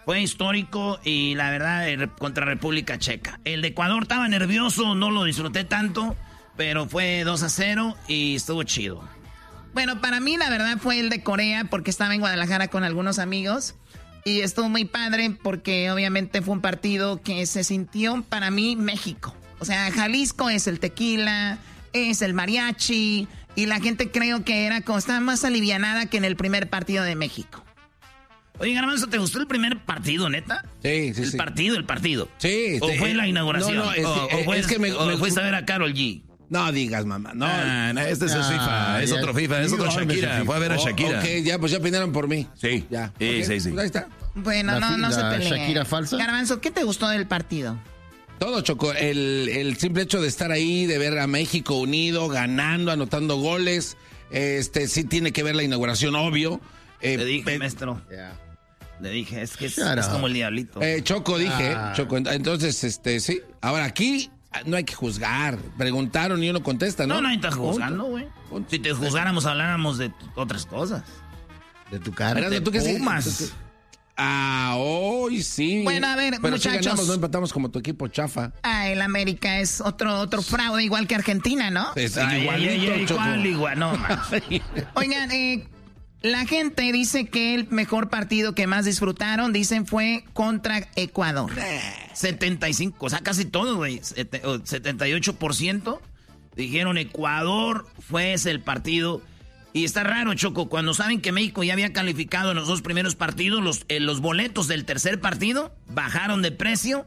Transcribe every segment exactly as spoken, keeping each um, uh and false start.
Fue histórico y la verdad contra República Checa. El de Ecuador estaba nervioso, no lo disfruté tanto, pero fue dos a cero y estuvo chido. Bueno, para mí la verdad fue el de Corea porque estaba en Guadalajara con algunos amigos y estuvo muy padre porque obviamente fue un partido que se sintió para mí México. O sea, Jalisco es el tequila, es el mariachi y la gente creo que era como estaba más alivianada que en el primer partido de México. Oye, Garbanzo, ¿te gustó el primer partido, neta? Sí, sí, el sí. El partido, el partido. Sí. ¿O sí, fue eh, la inauguración? No, no, es, o, eh, o fue, es que me, o me fuiste a ver a Karol G. No digas, mamá. No, Ah, no este ah, es FIFA, es ya, otro FIFA, es otro Shakira. Fue a ver a Shakira. Oh, ok, ya, pues ya opinaron por mí. Sí. Ya. Sí, okay, sí, sí. Pues ahí está. Bueno, La no, no fi- se la peleen. Shakira falsa. Garbanzo, ¿qué te gustó del partido? Todo, Choco. El, el simple hecho de estar ahí, de ver a México unido, ganando, anotando goles. Este, sí tiene que ver la inauguración, obvio. Eh, Le dije, eh, maestro. Yeah. Le dije, es que es, Shut es up. como el diablito. eh, Choco, dije. Ah. Choco, entonces, este, sí. Ahora, aquí no hay que juzgar. Preguntaron y uno contesta, ¿no? no, nadie está juzgando, güey. Punto. Si te juzgáramos, habláramos de t- otras cosas. De tu cara. Erasmo, de ¿tú qué sí? Pumas. ¿Tú qué? Ah, hoy sí. Bueno, a ver, Pero sí muchachos. ganamos, no empatamos como tu equipo chafa. Ah, el América es otro otro fraude igual que Argentina, ¿no? Es Ay, igualito, ay, ay, Choco. igual, igual, no, man. Oigan, eh, la gente dice que el mejor partido que más disfrutaron, dicen, fue contra Ecuador. setenta y cinco, o sea, casi todo, güey. Sete- o setenta y ocho por ciento dijeron Ecuador fue ese el partido. Y está raro, Choco, cuando saben que México ya había calificado en los dos primeros partidos, los, eh, los boletos del tercer partido bajaron de precio.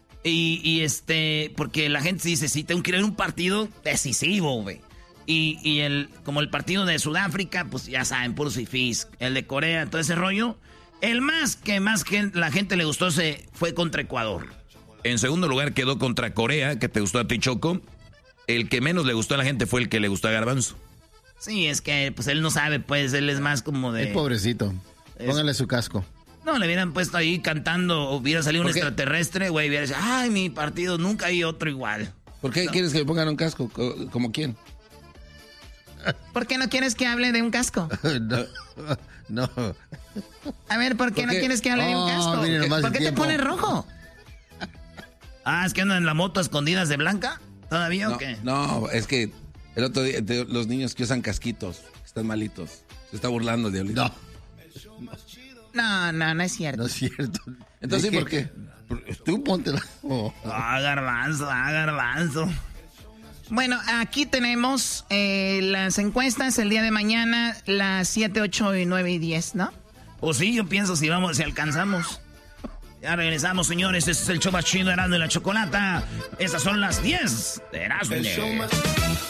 Y, y este, porque la gente dice, sí, tengo que ir a un partido decisivo, güey. Y, y el, como el partido de Sudáfrica, pues ya saben, puros fifís. El de Corea, todo ese rollo. El más que más que la gente le gustó se fue contra Ecuador. En segundo lugar quedó contra Corea, que te gustó a ti, Choco. El que menos le gustó a la gente fue el que le gustó a Garbanzo. Sí, es que pues él no sabe, pues él es más como de... El pobrecito. Es- Póngale su casco. No, le hubieran puesto ahí cantando, hubiera salido un ¿Por qué? extraterrestre, güey, hubiera dicho, ay, mi partido, nunca hay otro igual. ¿Por qué quieres que le pongan un casco? Co- ¿Como quién? ¿Por qué no quieres que hable de un casco? no. No. A ver, ¿por qué ¿Por no qué? quieres que hable de un Oh, casco? miren nomás ¿Por el qué te tiempo. pones rojo? Ah, ¿es que andan en la moto escondidas de Blanca? ¿Todavía o No, qué? no, es que el otro día, de los niños que usan casquitos, que están malitos, se está burlando de Diablito. No. No, no, no es cierto. No es cierto. Entonces, Dije, ¿por qué? Tú póntela. Oh. Ah, garbanzo, ah, garbanzo. Bueno, aquí tenemos eh, las encuestas el día de mañana, las siete, ocho, y nueve y diez, ¿no? O sí, yo pienso si vamos, si alcanzamos. Ya regresamos, señores. Este es el show más chido de Erasmo y la Chocolata. Esas son las diez de Erasmo.